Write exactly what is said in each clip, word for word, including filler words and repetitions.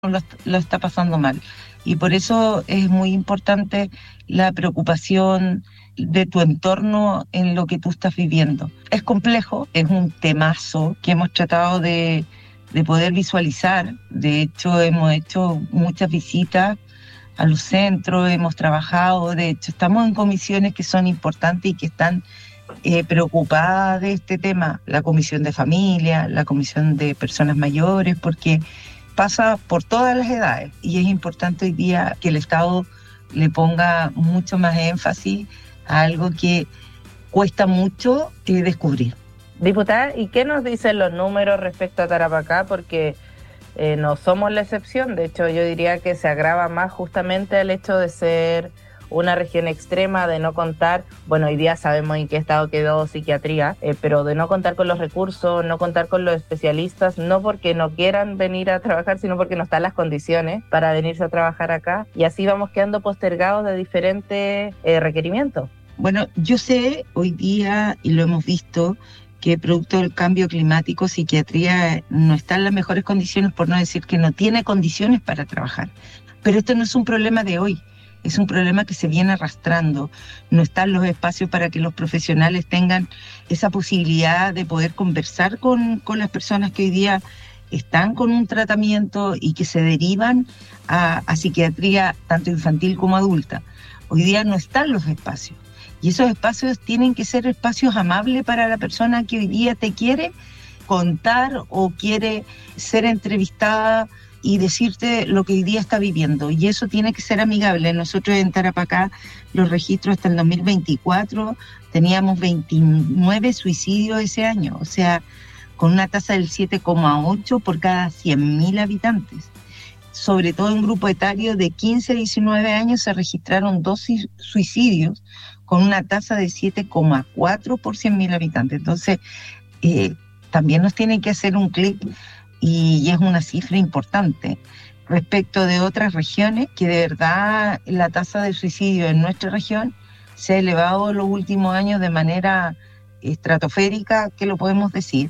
lo, lo está pasando mal. Y por eso es muy importante la preocupación de tu entorno en lo que tú estás viviendo. Es complejo, es un temazo que hemos tratado de, de poder visualizar. De hecho, hemos hecho muchas visitas a los centros, hemos trabajado, de hecho, estamos en comisiones que son importantes y que están eh, preocupadas de este tema. La comisión de familia, la comisión de personas mayores, porque pasa por todas las edades y es importante hoy día que el Estado le ponga mucho más énfasis a algo que cuesta mucho eh, descubrir. Diputada, ¿y qué nos dicen los números respecto a Tarapacá? Porque eh, no somos la excepción, de hecho yo diría que se agrava más justamente el hecho de ser una región extrema, de no contar, bueno, hoy día sabemos en qué estado quedó psiquiatría, eh, pero de no contar con los recursos, no contar con los especialistas, no porque no quieran venir a trabajar, sino porque no están las condiciones para venirse a trabajar acá, y así vamos quedando postergados de diferentes eh, requerimientos. Bueno, yo sé hoy día, y lo hemos visto, que producto del cambio climático, psiquiatría no está en las mejores condiciones, por no decir que no tiene condiciones para trabajar. Pero esto no es un problema de hoy. Es un problema que se viene arrastrando. No están los espacios para que los profesionales tengan esa posibilidad de poder conversar con, con las personas que hoy día están con un tratamiento y que se derivan a, a psiquiatría tanto infantil como adulta. Hoy día no están los espacios. Y esos espacios tienen que ser espacios amables para la persona que hoy día te quiere contar o quiere ser entrevistada y decirte lo que hoy día está viviendo. Y eso tiene que ser amigable. Nosotros en Tarapacá, los registros hasta el dos mil veinticuatro, teníamos veintinueve suicidios ese año, o sea, con una tasa del siete coma ocho por cada cien mil habitantes. Sobre todo en grupo etario de quince a diecinueve años se registraron dos suicidios con una tasa de siete coma cuatro por cien mil habitantes. Entonces, eh, también nos tienen que hacer un clic y, y es una cifra importante. Respecto de otras regiones, que de verdad la tasa de suicidio en nuestra región se ha elevado en los últimos años de manera estratosférica, que lo podemos decir,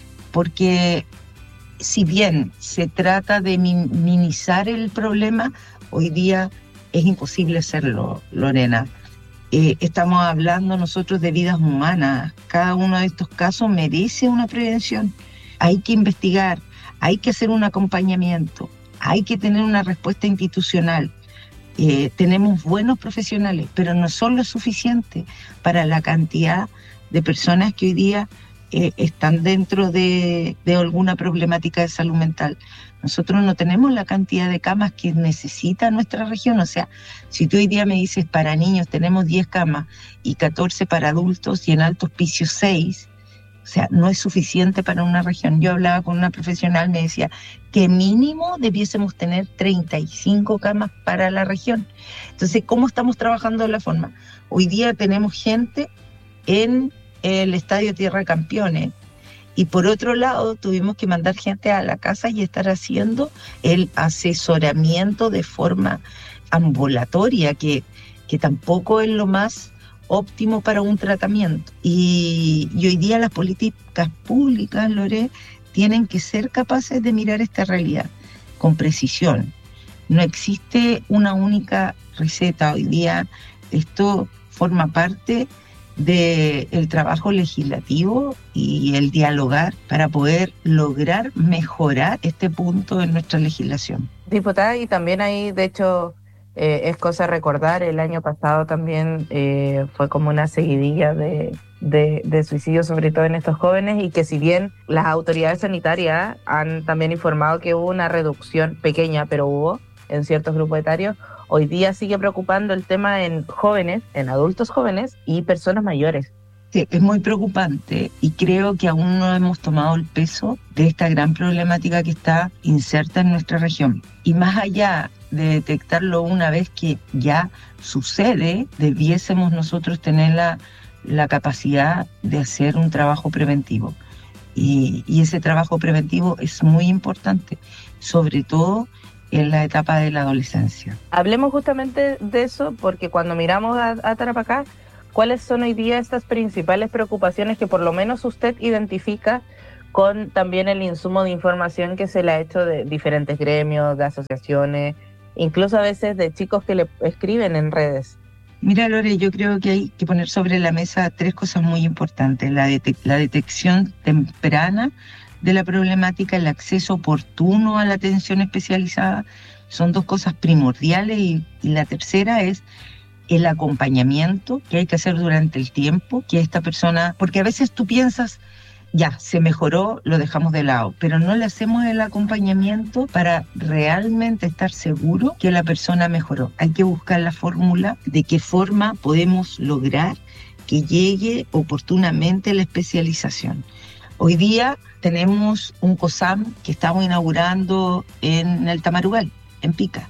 porque si bien se trata de minimizar el problema, hoy día es imposible hacerlo, Lorena. Eh, estamos hablando nosotros de vidas humanas. Cada uno de estos casos merece una prevención. Hay que investigar, hay que hacer un acompañamiento, hay que tener una respuesta institucional. Eh, tenemos buenos profesionales, pero no son lo suficiente para la cantidad de personas que hoy día eh, están dentro de, de alguna problemática de salud mental. Nosotros no tenemos la cantidad de camas que necesita nuestra región. O sea, si tú hoy día me dices para niños tenemos diez camas y catorce para adultos y en Alto Hospicio seis, o sea, no es suficiente para una región. Yo hablaba con una profesional, me decía que mínimo debiésemos tener treinta y cinco camas para la región. Entonces, ¿cómo estamos trabajando de la forma? Hoy día tenemos gente en el Estadio Tierra Campeones, y por otro lado tuvimos que mandar gente a la casa y estar haciendo el asesoramiento de forma ambulatoria, que, que tampoco es lo más óptimo para un tratamiento. Y, y hoy día las políticas públicas, Lore, tienen que ser capaces de mirar esta realidad con precisión. No existe una única receta. Hoy día esto forma parte del trabajo legislativo y el dialogar para poder lograr mejorar este punto en nuestra legislación. Diputada, y también ahí, de hecho, eh, es cosa recordar, el año pasado también eh, fue como una seguidilla de, de, de suicidios, sobre todo en estos jóvenes, y que si bien las autoridades sanitarias han también informado que hubo una reducción pequeña, pero hubo en ciertos grupos etarios, hoy día sigue preocupando el tema en jóvenes, en adultos jóvenes y personas mayores. Sí, es muy preocupante y creo que aún no hemos tomado el peso de esta gran problemática que está inserta en nuestra región. Y más allá de detectarlo una vez que ya sucede, debiésemos nosotros tener la, la capacidad de hacer un trabajo preventivo. Y, y ese trabajo preventivo es muy importante, sobre todo en la etapa de la adolescencia. Hablemos justamente de eso, porque cuando miramos a, a Tarapacá, ¿cuáles son hoy día estas principales preocupaciones que por lo menos usted identifica con también el insumo de información que se le ha hecho de diferentes gremios, de asociaciones, incluso a veces de chicos que le escriben en redes. Mira, Lore, yo creo que hay que poner sobre la mesa tres cosas muy importantes. La, detec- la detección temprana de la problemática, el acceso oportuno a la atención especializada, son dos cosas primordiales. Y, y la tercera es el acompañamiento que hay que hacer durante el tiempo, que esta persona, porque a veces tú piensas, ya, se mejoró, lo dejamos de lado, pero no le hacemos el acompañamiento para realmente estar seguro que la persona mejoró. Hay que buscar la fórmula de qué forma podemos lograr que llegue oportunamente la especialización. Hoy día tenemos un COSAM que estamos inaugurando en el Tamarugal, en Pica,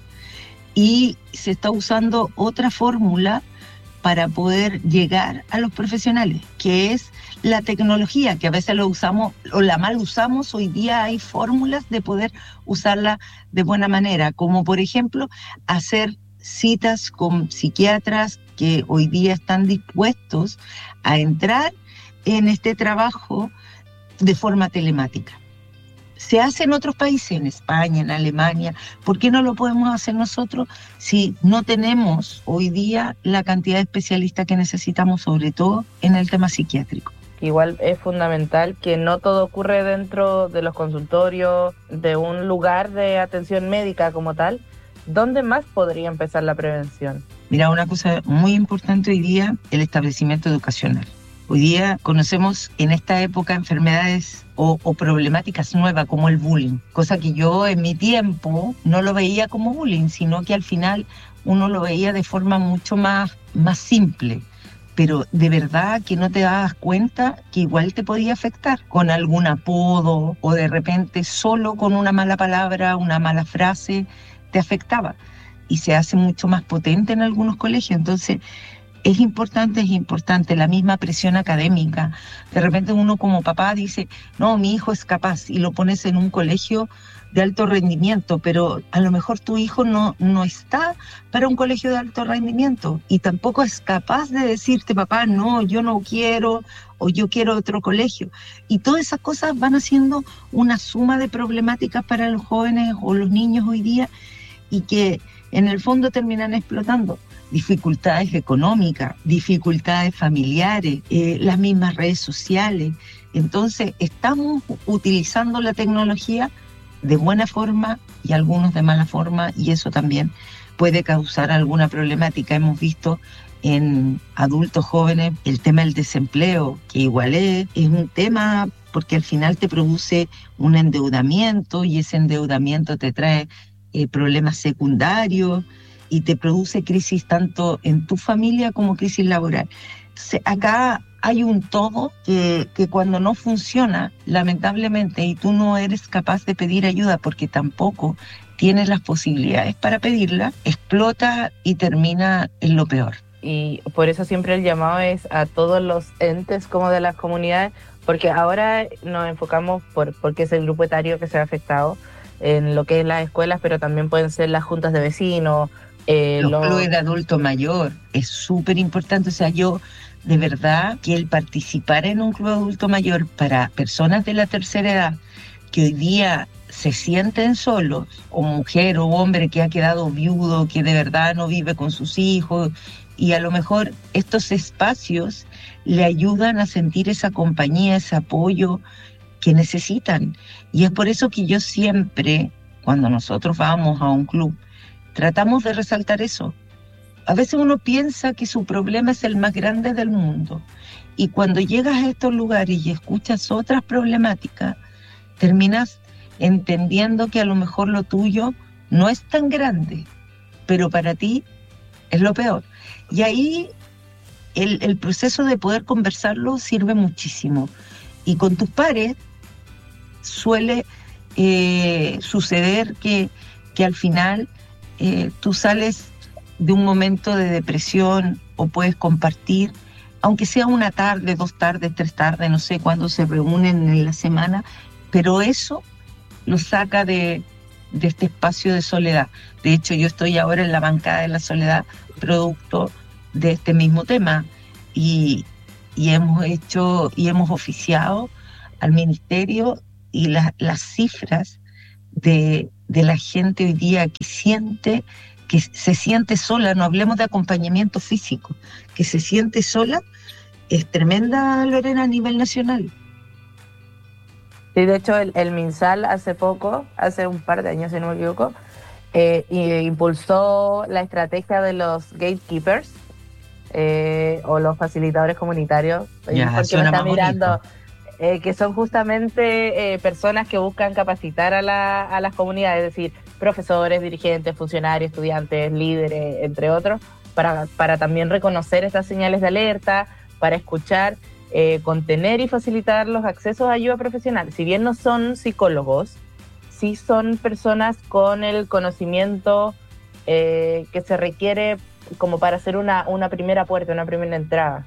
y se está usando otra fórmula para poder llegar a los profesionales, que es la tecnología, que a veces lo usamos o la mal usamos. Hoy día hay fórmulas de poder usarla de buena manera, como por ejemplo hacer citas con psiquiatras que hoy día están dispuestos a entrar en este trabajo de forma telemática. Se hace en otros países, en España, en Alemania. ¿Por qué no lo podemos hacer nosotros si no tenemos hoy día la cantidad de especialistas que necesitamos, sobre todo en el tema psiquiátrico? Igual es fundamental que no todo ocurre dentro de los consultorios, de un lugar de atención médica como tal. ¿Dónde más podría empezar la prevención? Mira, una cosa muy importante hoy día, el establecimiento educacional. Hoy día conocemos en esta época enfermedades o, o problemáticas nuevas como el bullying, cosa que yo en mi tiempo no lo veía como bullying, sino que al final uno lo veía de forma mucho más, más simple. Pero de verdad que no te dabas cuenta que igual te podía afectar con algún apodo o de repente solo con una mala palabra, una mala frase, te afectaba. Y se hace mucho más potente en algunos colegios. Entonces, es importante, es importante la misma presión académica. De repente uno como papá dice, no, mi hijo es capaz, y lo pones en un colegio de alto rendimiento, pero a lo mejor tu hijo no, no está para un colegio de alto rendimiento y tampoco es capaz de decirte, papá, no, yo no quiero, o yo quiero otro colegio. Y todas esas cosas van haciendo una suma de problemáticas para los jóvenes o los niños hoy día y que en el fondo terminan explotando. Dificultades económicas, dificultades familiares, eh, las mismas redes sociales. Entonces, estamos utilizando la tecnología de buena forma y algunos de mala forma, y eso también puede causar alguna problemática. Hemos visto en adultos jóvenes el tema del desempleo, que igual es, es un tema porque al final te produce un endeudamiento y ese endeudamiento te trae eh, problemas secundarios y te produce crisis tanto en tu familia como crisis laboral. Entonces, acá hay un todo que, que cuando no funciona, lamentablemente, y tú no eres capaz de pedir ayuda porque tampoco tienes las posibilidades para pedirla, explota y termina en lo peor. Y por eso siempre el llamado es a todos los entes como de las comunidades, porque ahora nos enfocamos por porque es el grupo etario que se ha afectado en lo que es las escuelas, pero también pueden ser las juntas de vecinos, Eh, los clubes de adulto mayor es súper importante. O sea, yo de verdad que el participar en un club de adulto mayor para personas de la tercera edad que hoy día se sienten solos, o mujer o hombre que ha quedado viudo, que de verdad no vive con sus hijos, y a lo mejor estos espacios le ayudan a sentir esa compañía, ese apoyo que necesitan. Y es por eso que yo siempre, cuando nosotros vamos a un club, tratamos de resaltar eso. A veces uno piensa que su problema es el más grande del mundo y cuando llegas a estos lugares y escuchas otras problemáticas, terminas entendiendo que a lo mejor lo tuyo no es tan grande, pero para ti es lo peor. Y ahí el, el proceso de poder conversarlo sirve muchísimo. Y con tus pares suele eh, suceder que, que al final Eh, tú sales de un momento de depresión o puedes compartir, aunque sea una tarde, dos tardes, tres tardes, no sé cuándo se reúnen en la semana, pero eso lo saca de, de este espacio de soledad. De hecho, yo estoy ahora en la bancada de la soledad, producto de este mismo tema, y, y hemos hecho y hemos oficiado al ministerio y la, las cifras de, de la gente hoy día que siente, que se siente sola, no hablemos de acompañamiento físico, que se siente sola, es tremenda, Lorena, a nivel nacional. Sí, de hecho el, el MinSal hace poco, hace un par de años si no me equivoco, eh, impulsó la estrategia de los gatekeepers, eh, o los facilitadores comunitarios, Ya, porque me suena está más mirando, bonito. eh, que son justamente eh, personas que buscan capacitar a, la, a las comunidades, es decir, profesores, dirigentes, funcionarios, estudiantes, líderes, entre otros, para, para también reconocer estas señales de alerta, para escuchar, eh, contener y facilitar los accesos a ayuda profesional. Si bien no son psicólogos, sí son personas con el conocimiento eh, que se requiere como para hacer una, una primera puerta, una primera entrada.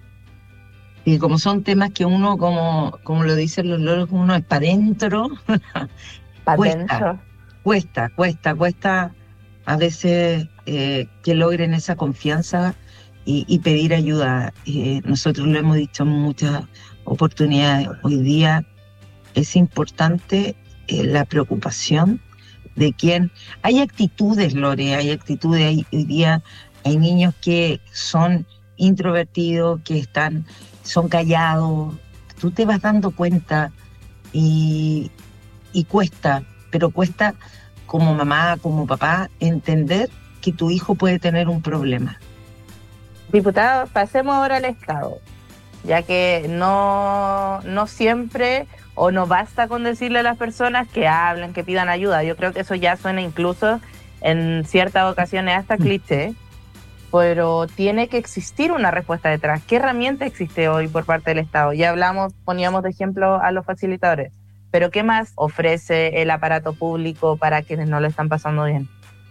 Y como son temas que uno, como, como lo dicen los loros, uno es para adentro, ¿Para cuesta, dentro? cuesta, cuesta, cuesta a veces eh, que logren esa confianza y, y pedir ayuda. Eh, nosotros lo hemos dicho en muchas oportunidades. Hoy día es importante eh, la preocupación de quién. Hay actitudes, Lore, hay actitudes. Hay, hoy día hay niños que son introvertidos, que están, son callados. Tú te vas dando cuenta y, y cuesta, pero cuesta como mamá, como papá, entender que tu hijo puede tener un problema. Diputado, pasemos ahora al Estado, ya que no, no siempre o no basta con decirle a las personas que hablen, que pidan ayuda. Yo creo que eso ya suena incluso en ciertas ocasiones hasta cliché, pero tiene que existir una respuesta detrás. ¿Qué herramienta existe hoy por parte del Estado? Ya hablamos, poníamos de ejemplo a los facilitadores, pero ¿qué más ofrece el aparato público para quienes no lo están pasando bien?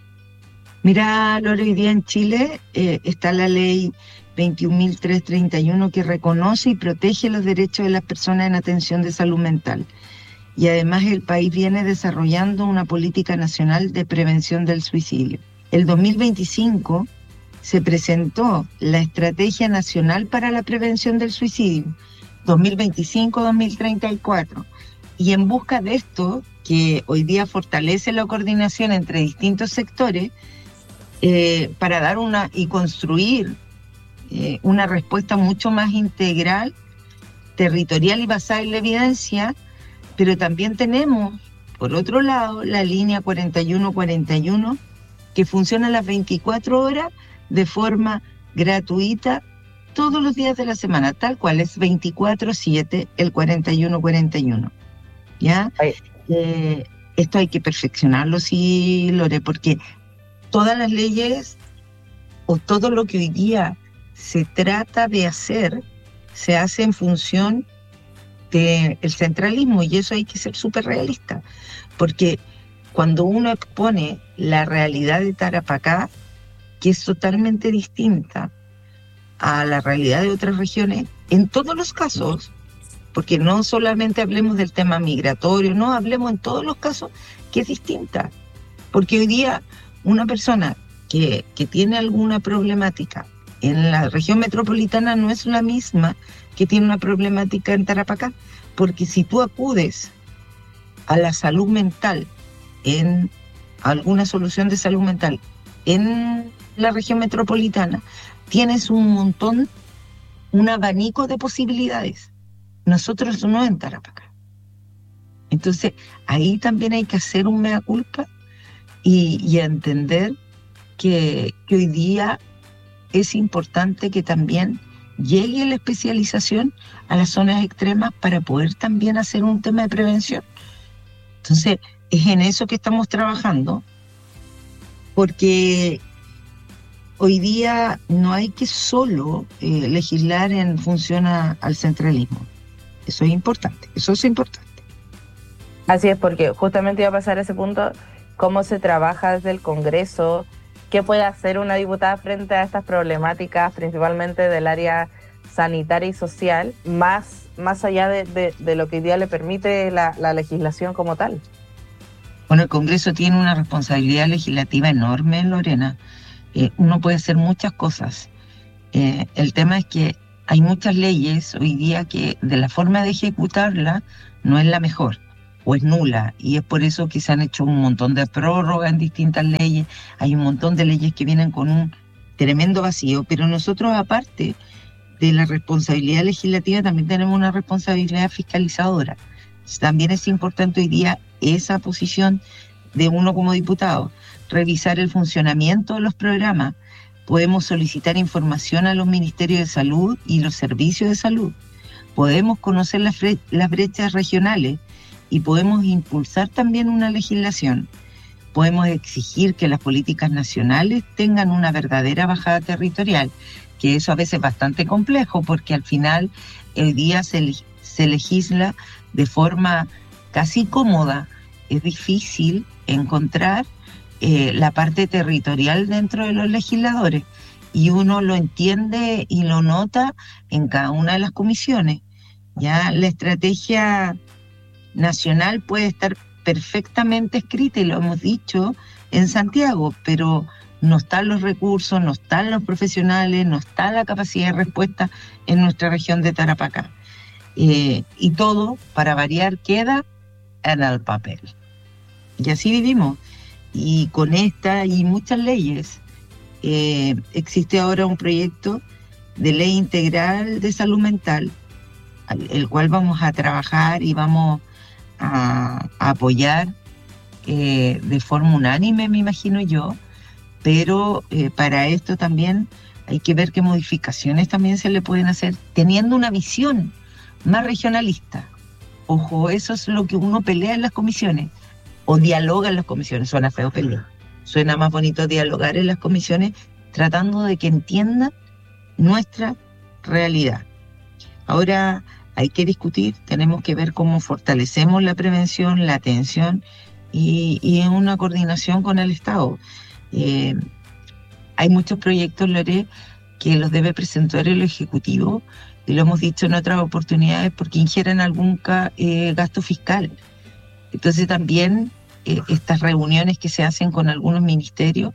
Mira, Lore, hoy día en Chile eh, está la ley veintiún mil trescientos treinta y uno que reconoce y protege los derechos de las personas en atención de salud mental. Y además el país viene desarrollando una política nacional de prevención del suicidio. El dos mil veinticinco se presentó la Estrategia Nacional para la Prevención del Suicidio, dos mil veinticinco a dos mil treinta y cuatro. Y en busca de esto, que hoy día fortalece la coordinación entre distintos sectores, eh, para dar una y construir eh, una respuesta mucho más integral, territorial y basada en la evidencia, pero también tenemos, por otro lado, la línea cuarenta y uno cuarenta y uno, que funciona las veinticuatro horas de forma gratuita todos los días de la semana, tal cual es veinticuatro siete el cuarenta y uno cuarenta y uno. ¿Ya? Eh, esto hay que perfeccionarlo, sí, Lore, porque todas las leyes o todo lo que hoy día se trata de hacer se hace en función del centralismo, y eso hay que ser súper realista, porque cuando uno expone la realidad de Tarapacá, que es totalmente distinta a la realidad de otras regiones, en todos los casos, porque no solamente hablemos del tema migratorio, no, hablemos en todos los casos que es distinta, porque hoy día una persona que, que tiene alguna problemática en la región metropolitana no es la misma que tiene una problemática en Tarapacá, porque si tú acudes a la salud mental, en alguna solución de salud mental en la región metropolitana, tienes un montón, un abanico de posibilidades. Nosotros no en Tarapacá. Entonces, ahí también hay que hacer un mea culpa y, y entender que, que hoy día es importante que también llegue la especialización a las zonas extremas para poder también hacer un tema de prevención. Entonces, es en eso que estamos trabajando, porque hoy día no hay que solo eh, legislar en función a, al centralismo. Eso es importante, eso es importante. Así es, porque justamente iba a pasar a ese punto, cómo se trabaja desde el Congreso, qué puede hacer una diputada frente a estas problemáticas, principalmente del área sanitaria y social, más, más allá de, de, de lo que hoy día le permite la, la legislación como tal. Bueno, el Congreso tiene una responsabilidad legislativa enorme, Lorena. Eh, uno puede hacer muchas cosas. Eh, el tema es que hay muchas leyes hoy día que de la forma de ejecutarla no es la mejor o es nula, y es por eso que se han hecho un montón de prórrogas en distintas leyes. Hay un montón de leyes que vienen con un tremendo vacío, pero nosotros, aparte de la responsabilidad legislativa, también tenemos una responsabilidad fiscalizadora. También es importante hoy día esa posición de uno como diputado, revisar el funcionamiento de los programas. Podemos solicitar información a los ministerios de salud y los servicios de salud. Podemos conocer las, fre- las brechas regionales y podemos impulsar también una legislación. Podemos exigir que las políticas nacionales tengan una verdadera bajada territorial, que eso a veces es bastante complejo porque al final hoy día se, se legisla de forma casi cómoda. Es difícil encontrar eh, la parte territorial dentro de los legisladores, y uno lo entiende y lo nota en cada una de las comisiones. Ya la estrategia nacional puede estar perfectamente escrita, y lo hemos dicho en Santiago, pero no están los recursos, no están los profesionales, no está la capacidad de respuesta en nuestra región de Tarapacá. Eh, y todo, para variar, queda en el papel. Y así vivimos. Y con esta y muchas leyes, eh, existe ahora un proyecto de ley integral de salud mental, el cual vamos a trabajar y vamos a, a apoyar eh, de forma unánime, me imagino yo, pero eh, para esto también hay que ver qué modificaciones también se le pueden hacer, teniendo una visión más regionalista. Ojo, eso es lo que uno pelea en las comisiones, o dialoga en las comisiones. Suena feo pelear, suena más bonito dialogar en las comisiones, tratando de que entiendan nuestra realidad. Ahora hay que discutir, tenemos que ver cómo fortalecemos la prevención, la atención y, y en una coordinación con el Estado. Eh, hay muchos proyectos, Lore, que los debe presentar el Ejecutivo, y lo hemos dicho en otras oportunidades, porque ingieren algún ca, eh, gasto fiscal. Entonces también eh, estas reuniones que se hacen con algunos ministerios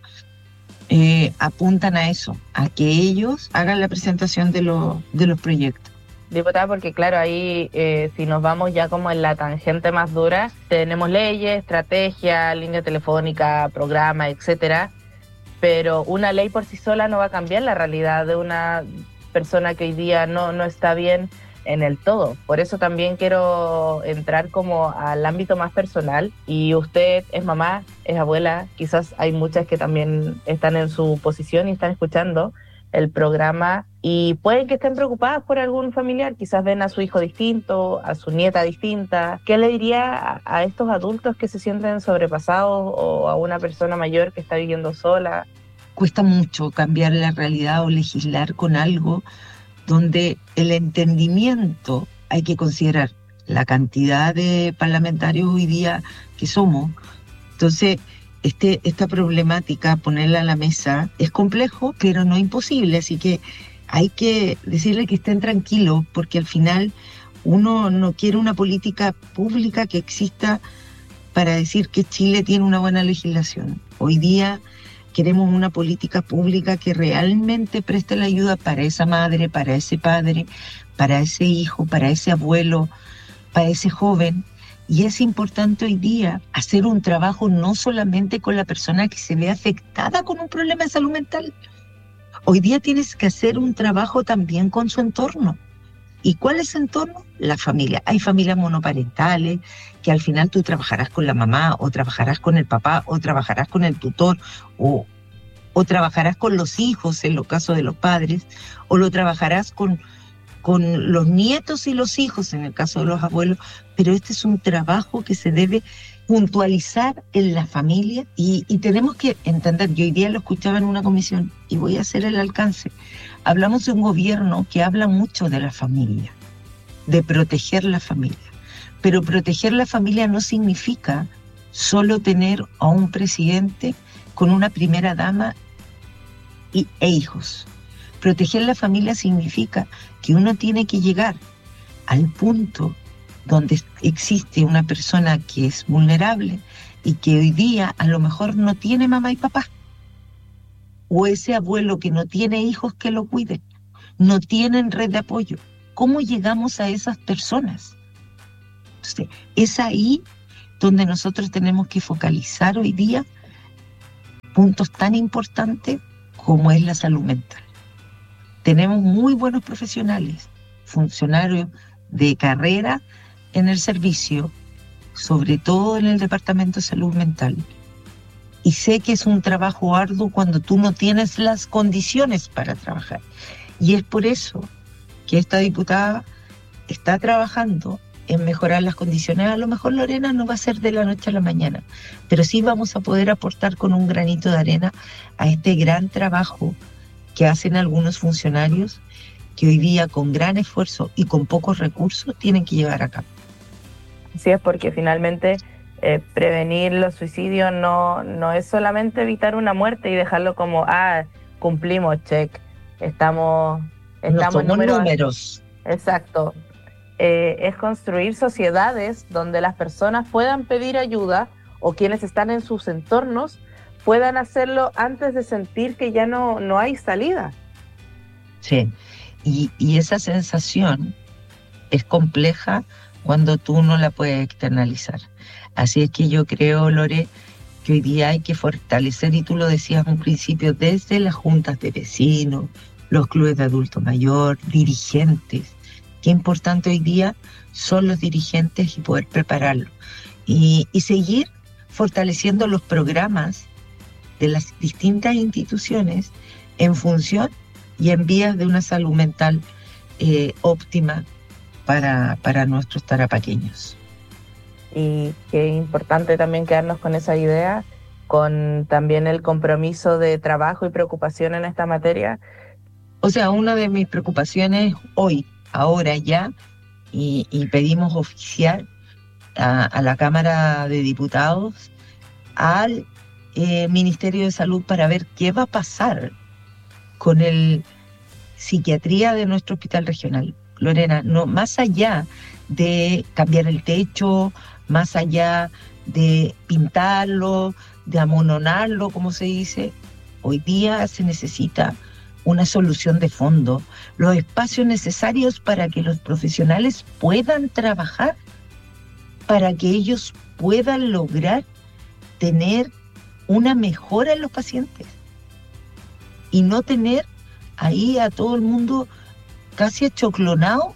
eh, apuntan a eso, a que ellos hagan la presentación de, lo, de los proyectos. Diputada, porque claro, ahí eh, si nos vamos ya como en la tangente más dura, tenemos leyes, estrategia, línea telefónica, programa, etcétera, pero una ley por sí sola no va a cambiar la realidad de una persona que hoy día no, no está bien en el todo. Por eso también quiero entrar como al ámbito más personal, y usted es mamá, es abuela, quizás hay muchas que también están en su posición y están escuchando el programa y pueden que estén preocupadas por algún familiar, quizás ven a su hijo distinto, a su nieta distinta. ¿Qué le diría a, a estos adultos que se sienten sobrepasados, o a una persona mayor que está viviendo sola? Cuesta mucho cambiar la realidad o legislar con algo donde el entendimiento, hay que considerar la cantidad de parlamentarios hoy día que somos. Entonces, este, esta problemática, ponerla a la mesa, es complejo, pero no imposible. Así que hay que decirle que estén tranquilos, porque al final uno no quiere una política pública que exista para decir que Chile tiene una buena legislación. Hoy día queremos una política pública que realmente preste la ayuda para esa madre, para ese padre, para ese hijo, para ese abuelo, para ese joven. Y es importante hoy día hacer un trabajo no solamente con la persona que se ve afectada con un problema de salud mental. Hoy día tienes que hacer un trabajo también con su entorno. ¿Y cuál es el entorno? La familia. Hay familias monoparentales que al final tú trabajarás con la mamá, o trabajarás con el papá, o trabajarás con el tutor, o, o trabajarás con los hijos en los casos de los padres, o lo trabajarás con, con los nietos y los hijos en el caso de los abuelos. Pero este es un trabajo que se debe puntualizar en la familia, y, y tenemos que entender. Yo hoy día lo escuchaba en una comisión y voy a hacer el alcance. Hablamos de un gobierno que habla mucho de la familia, de proteger la familia, pero proteger la familia no significa solo tener a un presidente con una primera dama y, e hijos. Proteger la familia significa que uno tiene que llegar al punto donde existe una persona que es vulnerable y que hoy día a lo mejor no tiene mamá y papá, o ese abuelo que no tiene hijos que lo cuiden, no tienen red de apoyo. ¿Cómo llegamos a esas personas? Entonces, es ahí donde nosotros tenemos que focalizar hoy día puntos tan importantes como es la salud mental. Tenemos muy buenos profesionales, funcionarios de carrera en el servicio, sobre todo en el Departamento de Salud Mental. Y sé que es un trabajo arduo cuando tú no tienes las condiciones para trabajar. Y es por eso que esta diputada está trabajando en mejorar las condiciones. A lo mejor, Lorena, no va a ser de la noche a la mañana, pero sí vamos a poder aportar con un granito de arena a este gran trabajo que hacen algunos funcionarios que hoy día con gran esfuerzo y con pocos recursos tienen que llevar a cabo. Así es, porque finalmente eh, prevenir los suicidios no, no es solamente evitar una muerte y dejarlo como, ah, cumplimos, check, estamos, estamos no somos números. números. Exacto. Eh, es construir sociedades donde las personas puedan pedir ayuda o quienes están en sus entornos puedan hacerlo antes de sentir que ya no, no hay salida. Sí, y, y esa sensación es compleja cuando tú no la puedes externalizar. Así es que yo creo, Lore, que hoy día hay que fortalecer, y tú lo decías en un principio, desde las juntas de vecinos, los clubes de adulto mayor, dirigentes. Qué importante hoy día son los dirigentes y poder prepararlos. Y, y seguir fortaleciendo los programas de las distintas instituciones en función y en vías de una salud mental eh, óptima para, para nuestros tarapaqueños. Y qué importante también quedarnos con esa idea, con también el compromiso de trabajo y preocupación en esta materia. O sea, una de mis preocupaciones hoy, ahora ya, y, y pedimos oficiar a, a la Cámara de Diputados, al eh, Ministerio de Salud, para ver qué va a pasar con el psiquiatría de nuestro hospital regional. Lorena, no, más allá de cambiar el techo, más allá de pintarlo, de amononarlo, como se dice, hoy día se necesita una solución de fondo, los espacios necesarios para que los profesionales puedan trabajar, para que ellos puedan lograr tener una mejora en los pacientes y no tener ahí a todo el mundo casi achoclonado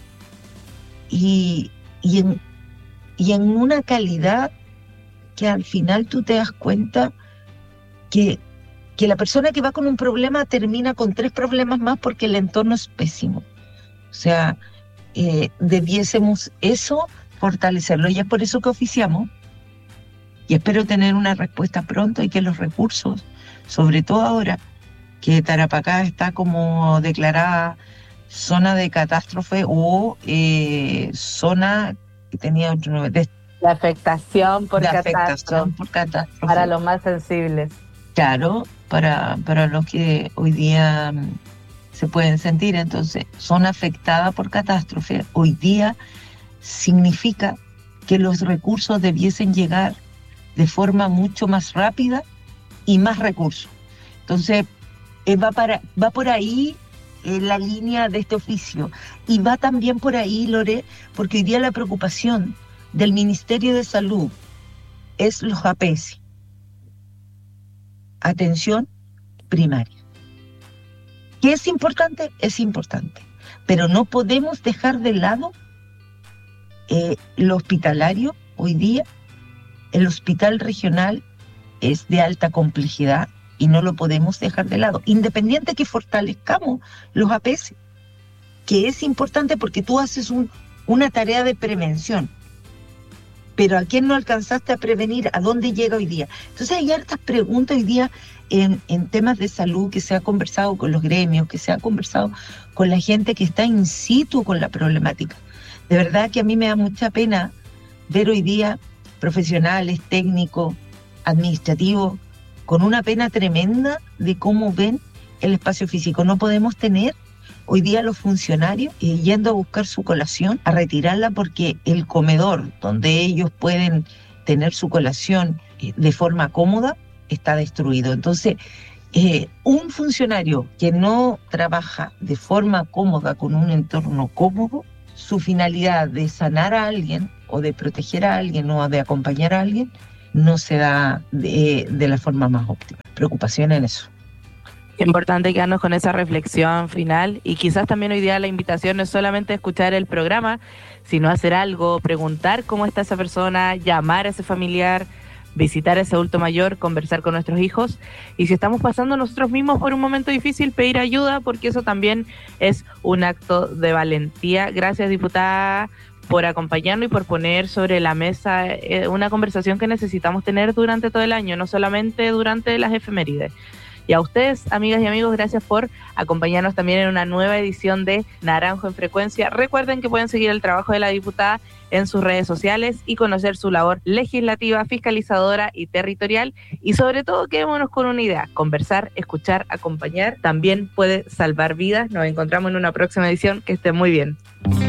y, y, en, y en una calidad que al final tú te das cuenta que, que la persona que va con un problema termina con tres problemas más porque el entorno es pésimo. O sea, eh, debiésemos eso fortalecerlo, y es por eso que oficiamos, y espero tener una respuesta pronto y que los recursos, sobre todo ahora que Tarapacá está como declarada zona de catástrofe o eh, zona que tenía otro nombre, de, la afectación por de catástrofe, afectación por catástrofe. Para los más sensibles. Claro, para, para los que hoy día um, se pueden sentir. Entonces, zona afectada por catástrofe, hoy día significa que los recursos debiesen llegar de forma mucho más rápida y más recursos. Entonces, eh, va, para, va por ahí eh, la línea de este oficio, y va también por ahí, Lore, porque hoy día la preocupación del Ministerio de Salud es los A P S, atención primaria. ¿Qué es importante? Es importante, pero no podemos dejar de lado eh, lo hospitalario. Hoy día el hospital regional es de alta complejidad y no lo podemos dejar de lado, independiente que fortalezcamos los A P S, que es importante porque tú haces un, una tarea de prevención, pero ¿a quién no alcanzaste a prevenir? ¿A dónde llega hoy día? Entonces hay hartas preguntas hoy día en, en temas de salud, que se ha conversado con los gremios, que se ha conversado con la gente que está in situ con la problemática. De verdad que a mí me da mucha pena ver hoy día profesionales, técnicos, administrativos, con una pena tremenda de cómo ven el espacio físico. No podemos tener hoy día los funcionarios eh, yendo a buscar su colación, a retirarla, porque el comedor donde ellos pueden tener su colación eh, de forma cómoda está destruido. Entonces, Eh, un funcionario que no trabaja de forma cómoda con un entorno cómodo, su finalidad de sanar a alguien o de proteger a alguien o de acompañar a alguien no se da de, de la forma más óptima. Preocupación en eso. Importante quedarnos con esa reflexión final, y quizás también hoy día la invitación no es solamente escuchar el programa, sino hacer algo, preguntar cómo está esa persona, llamar a ese familiar, visitar a ese adulto mayor, conversar con nuestros hijos, y si estamos pasando nosotros mismos por un momento difícil, pedir ayuda, porque eso también es un acto de valentía. Gracias, diputada, por acompañarnos y por poner sobre la mesa eh, una conversación que necesitamos tener durante todo el año, no solamente durante las efemérides. Y a ustedes, amigas y amigos, gracias por acompañarnos también en una nueva edición de Naranjo en Frecuencia. Recuerden que pueden seguir el trabajo de la diputada en sus redes sociales y conocer su labor legislativa, fiscalizadora y territorial. Y sobre todo, quedémonos con una idea: conversar, escuchar, acompañar también puede salvar vidas. Nos encontramos en una próxima edición. Que estén muy bien.